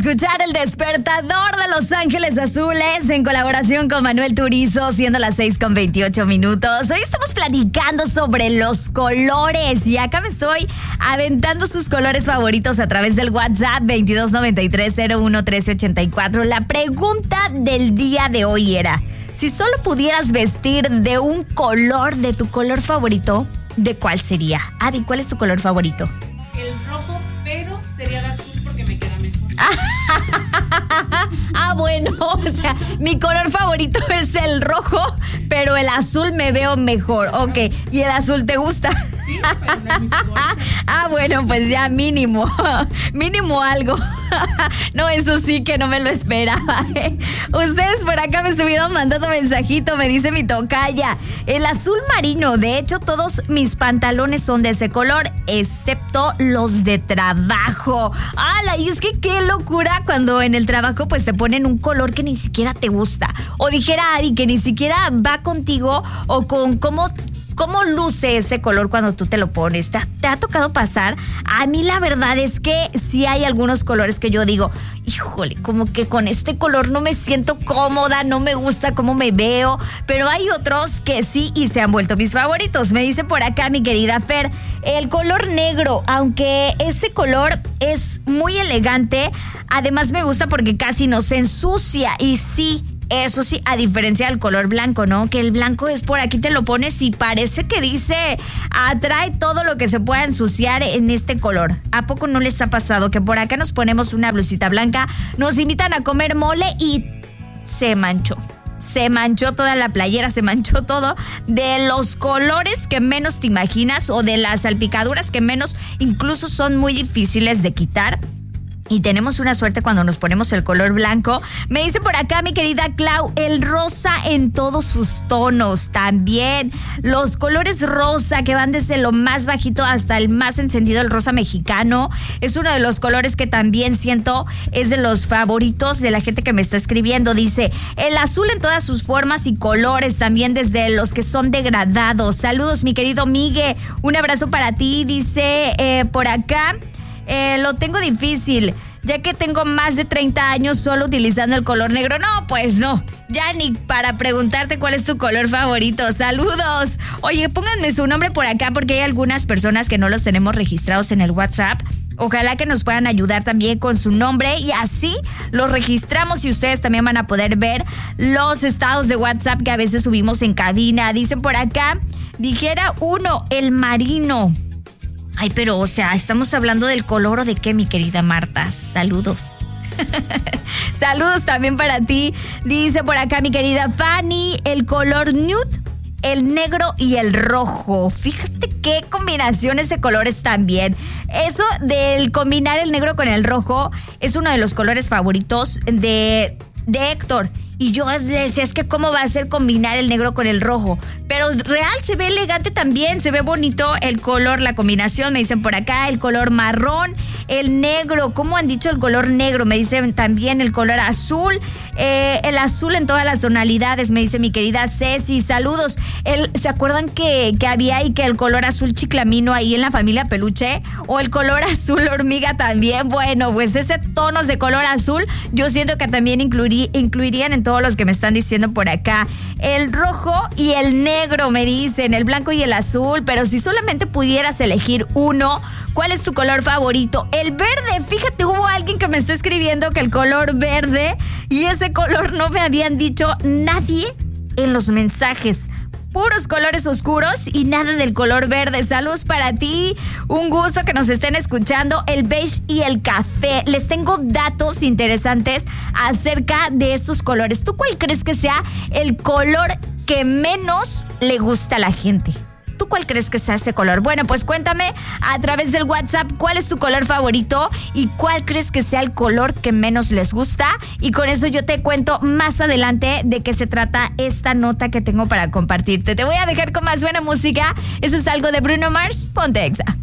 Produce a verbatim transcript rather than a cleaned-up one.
escuchar El Despertador de Los Ángeles Azules en colaboración con Manuel Turizo, siendo las seis con veintiocho minutos. Hoy estamos platicando sobre los colores y acá me estoy aventando sus colores favoritos a través del WhatsApp veintidós noventa y tres cero uno trece ochenta y cuatro. La pregunta del día de hoy era: si solo pudieras vestir de un color, de tu color favorito, ¿de cuál sería? Adi, ¿cuál es tu color favorito? El rojo, pero sería de azul porque me queda mejor. Ah, bueno, o sea, mi color favorito es el rojo, pero el azul me veo mejor. Ok, ¿y el azul te gusta? Sí, pero no es mi favorito. Ah, bueno, pues ya mínimo, mínimo algo. No, eso sí que no me lo esperaba, ¿eh? Ustedes por acá me estuvieron mandando mensajito, me dice mi tocaya. El azul marino, de hecho todos mis pantalones son de ese color, excepto los de trabajo. ¡Hala! Y es que qué locura cuando en el trabajo pues te ponen un color que ni siquiera te gusta. O dijera Ari, que ni siquiera va contigo o con cómo... ¿Cómo luce ese color cuando tú te lo pones? ¿Te ha, ¿Te ha tocado pasar? A mí la verdad es que sí hay algunos colores que yo digo, híjole, como que con este color no me siento cómoda, no me gusta cómo me veo, pero hay otros que sí y se han vuelto mis favoritos. Me dice por acá mi querida Fer, el color negro, aunque ese color es muy elegante, además me gusta porque casi no se ensucia y sí, eso sí, a diferencia del color blanco, ¿no? Que el blanco es por aquí, te lo pones y parece que dice, atrae todo lo que se pueda ensuciar en este color. ¿A poco no les ha pasado que por acá nos ponemos una blusita blanca, nos invitan a comer mole y se manchó? Se manchó toda la playera, se manchó todo de los colores que menos te imaginas o de las salpicaduras que menos incluso son muy difíciles de quitar. Y tenemos una suerte cuando nos ponemos el color blanco. Me dice por acá mi querida Clau, el rosa en todos sus tonos también. Los colores rosa que van desde lo más bajito hasta el más encendido, el rosa mexicano. Es uno de los colores que también siento es de los favoritos de la gente que me está escribiendo. Dice, el azul en todas sus formas y colores también, desde los que son degradados. Saludos mi querido Migue, un abrazo para ti. Dice eh, por acá... Eh, lo tengo difícil, ya que tengo más de treinta años solo utilizando el color negro. No, pues no, ya ni para preguntarte cuál es tu color favorito. Saludos. Oye, pónganme su nombre por acá porque hay algunas personas que no los tenemos registrados en el WhatsApp. Ojalá que nos puedan ayudar también con su nombre y así los registramos y ustedes también van a poder ver los estados de WhatsApp que a veces subimos en cabina. Dicen por acá, dijera uno, el marino. Ay, pero, o sea, ¿estamos hablando del color o de qué, mi querida Marta? Saludos. Saludos también para ti. Dice por acá mi querida Fanny, el color nude, el negro y el rojo. Fíjate qué combinaciones de colores también. Eso del combinar el negro con el rojo es uno de los colores favoritos de, de Héctor. Y yo decía, es que cómo va a ser combinar el negro con el rojo. Pero real, se ve elegante también, se ve bonito el color, la combinación. Me dicen por acá el color marrón, el negro. ¿Cómo han dicho el color negro? Me dicen también el color azul. Eh, el azul en todas las tonalidades, me dice mi querida Ceci. Saludos. El, ¿Se acuerdan que, que había ahí que el color azul chiclamino ahí en la familia Peluche? O el color azul hormiga también. Bueno, pues ese tonos de color azul yo siento que también incluiría, incluirían en todos los que me están diciendo por acá. El rojo y el negro, me dicen, el blanco y el azul. Pero si solamente pudieras elegir uno, ¿cuál es tu color favorito? El verde. Fíjate, hubo alguien que me está escribiendo que el color verde, y ese color no me habían dicho nadie en los mensajes. Puros colores oscuros y nada del color verde. Saludos para ti. Un gusto que nos estén escuchando. El beige y el café. Les tengo datos interesantes acerca de estos colores. ¿Tú cuál crees que sea el color que menos le gusta a la gente? ¿Tú cuál crees que sea ese color? Bueno, pues cuéntame a través del WhatsApp cuál es tu color favorito y cuál crees que sea el color que menos les gusta. Y con eso yo te cuento más adelante de qué se trata esta nota que tengo para compartirte. Te voy a dejar con más buena música. Eso es algo de Bruno Mars. Ponte Exa.